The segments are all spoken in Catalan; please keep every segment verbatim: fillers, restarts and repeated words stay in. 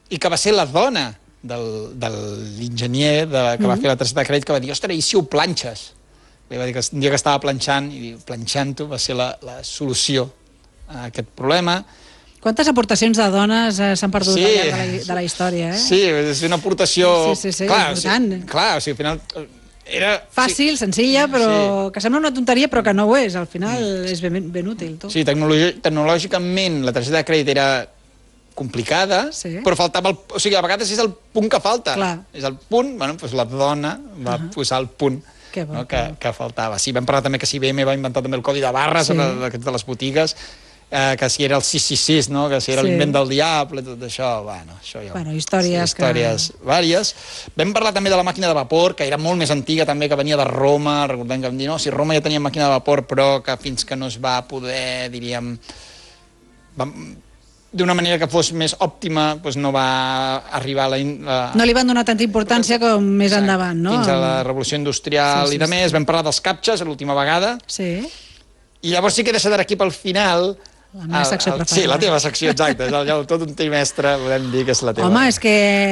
i que va ser la dona del, de l'enginyer de, que mm. va fer la targeta de crèdit, que va dir, ostres, i si ho planxes? Li va dir que un dia que estava planxant, i diu, planxant-ho va ser la, la solució a aquest problema. Quantes aportacions de dones eh, s'han perdut sí. al llarg de la, de la història, eh? Sí, és una aportació... Sí, sí, sí, clar, important. O sigui, clar, o sigui, al final... Era... Fàcil, sí. senzilla, però sí. que sembla una tonteria, però que no ho és. Al final mm. és ben, ben útil. Tu. Sí, tecnològicament la targeta de crèdit era complicada, sí. però faltava el... O sigui, a vegades és el punt que falta. Clar. És el punt, bueno, doncs la dona va uh -huh. posar el punt que, bo, no, que, que faltava. Sí, vam parlar també que si I B M va inventar també el codi de barres sí. de, de les botigues, eh, que si era el sis sis sis, no? Que si era sí. l'invent del diable, tot això, bueno, això ja... Bueno, històries, sí, històries que... vàries. Vam parlar també de la màquina de vapor, que era molt més antiga també, que venia de Roma, recordem que vam dir, no, si Roma ja tenia màquina de vapor, però que fins que no es va poder, diríem... Vam... d'una manera que fos més òptima, doncs no va arribar a la, la... No li van donar tanta importància com més Exacte. endavant, no? Fins a la revolució industrial sí, sí, i de més. Sí. Vam parlar dels captxes l'última vegada. Sí. I llavors sí que he deixat aquí pel final... La meva secció el, el, preferida. Sí, la teva secció, exacte. És el, tot un trimestre, podem dir que és la teva. Home, és que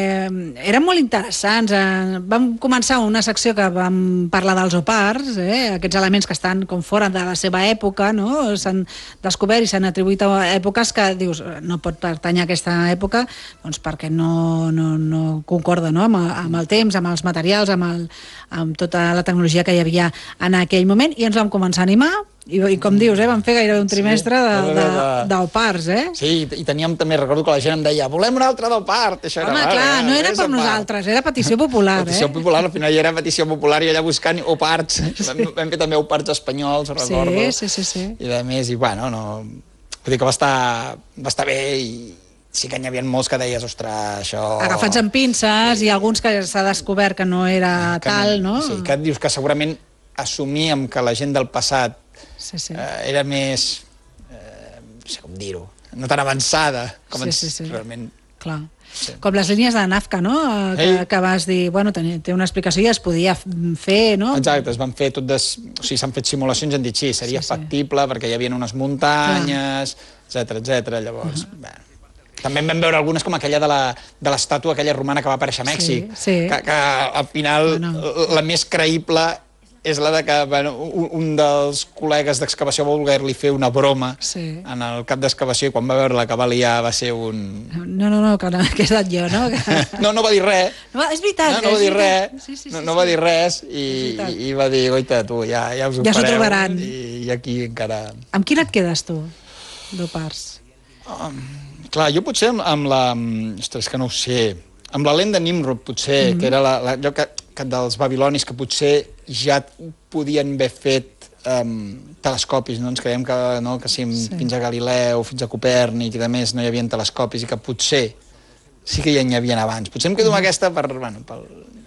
eren molt interessants. Vam començar una secció que vam parlar dels opars, eh? Aquests elements que estan com fora de la seva època, no? S'han descobert i s'han atribuït a èpoques que dius, no pot pertànyer a aquesta època, doncs perquè no, no, no concorda, no? Amb, amb el temps, amb els materials, amb, el, amb tota la tecnologia que hi havia en aquell moment, i ens vam començar a animar. I, i com dius, eh, vam fer gairebé un trimestre d'opars, eh? Sí, i teníem també, recordo que la gent em deia volem un altre d'opart. Home, clar, no era per nosaltres, era petició popular, eh? Petició popular, al final ja era petició popular i allà buscant oparts. Vam fer també oparts espanyols, recordo. Sí, sí, sí. I a més, i bueno, no... Vull dir que va estar, va estar bé i sí que n'hi havia molts que deies, ostres, això... Agafats amb pinces i alguns que s'ha descobert que no era tal, no? Sí, que dius que segurament assumíem que la gent del passat Sí, sí. Eh, era més, eh, no sé com dir-ho, no tan avançada com sí, ens sí, sí. realment... Clar. Sí. Com les línies de Nazca, no? Que, Ei. que vas dir, bueno, té una explicació i es podia fer, no? Exacte, es van fer tot des... O sigui, s'han fet simulacions i han dit, sí, seria sí, sí. factible perquè hi havia unes muntanyes, etcètera, etcètera. Llavors, uh -huh. bé... També en vam veure algunes com aquella de l'estàtua aquella romana que va aparèixer a Mèxic, sí, sí. Que, que al final bueno. la més creïble és la de que bueno, un, un dels col·legues d'excavació va voler-li fer una broma sí. en el cap d'excavació i quan va veure la que va liar va ser un... No, no, no, que, no, que he estat jo, no? Que... No, no va dir res. No, és veritat. No, no va dir res, sí, sí, sí, no, no sí. va dir res i, i, i va dir, oita, tu, ja, ja us ho ja fareu. trobaran. I, I aquí encara... Amb quina et quedes tu, d'opars? Um, clar, jo potser amb, amb la... Ostres, que no ho sé. Amb la lent de Nimrod, potser, mm -hmm. que era la, la, allò que, que dels babilonis, que potser ja podien haver fet um, telescopis, no? Ens creiem que, no, que sí, sí. fins a Galileu, fins a Copèrnic i de més no hi havia telescopis i que potser sí que ja n'hi havia abans. Potser em quedo amb aquesta per, bueno, pel,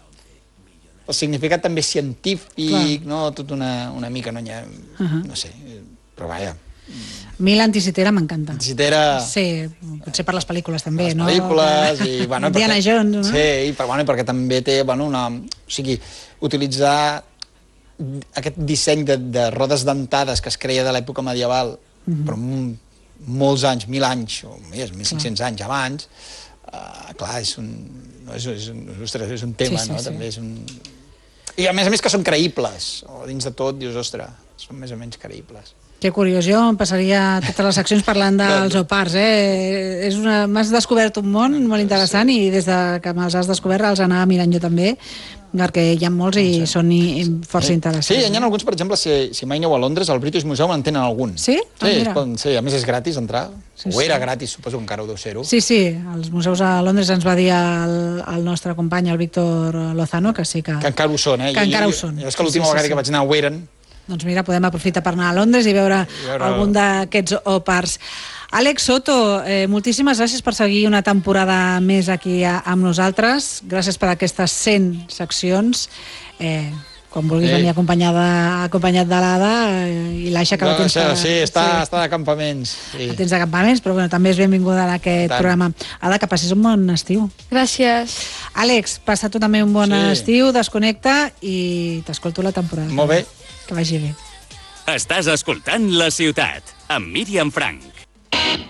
pel significat també científic, Clar. no? Tot una, una mica, no, ha, uh -huh. no sé, però vaja. A mi l'Anticitera m'encanta. Anticitera... Sí, potser per les pel·lícules també, les no? Les pel·lícules i... Bueno, Indiana perquè, Jones, no? Sí, i, per, bueno, perquè també té bueno, una... O sigui, utilitzar aquest disseny de, de rodes dentades que es creia de l'època medieval, uh -huh. però molts anys, mil anys, o més, mil cinc-cents anys abans, uh, clar, és un... No, és, és, un ostres, és un tema, sí, sí, no? Sí. També és un... I a més a més que són creïbles, o dins de tot dius, ostres, són més o menys creïbles. Que curiós, jo em passaria totes les seccions parlant dels opars, eh? És una... M'has descobert un món molt interessant i des de que me'ls has descobert els anava mirant jo també, perquè hi ha molts i sí. són i, i força interessants. Sí, hi ha alguns, per exemple, si, si mai aneu a Londres, al British Museum en tenen algun. Sí? Sí, ah, poden, sí, a més és gratis entrar, sí, o era sí. gratis, suposo que encara ho deu ser-ho. Sí, sí, als museus a Londres ens va dir el, el nostre company, el Víctor Lozano, que sí que... Que encara ho són, eh? Que I, encara i, ho són. És que l'última sí, sí, vegada sí. que vaig anar ho eren. Doncs mira, podem aprofitar per anar a Londres i veure, I veure... algun d'aquests opars. Àlex Soto, eh, moltíssimes gràcies per seguir una temporada més aquí a, amb nosaltres. Gràcies per aquestes cent seccions. Eh, quan vulguis eh. venir acompanyada, acompanyat de l'Ada eh, i l'Aixa, que no, la tens... Que, sí, està, sí. està de campaments. Sí. La tens de campaments, però bueno, també és benvinguda en aquest programa. Ada, que passis un bon estiu. Gràcies. Àlex, passa tu també un bon sí. estiu, desconnecta i t'escolto la temporada. Molt bé. Que vagi bé. Estàs escoltant La Ciutat, amb Míriam Frank.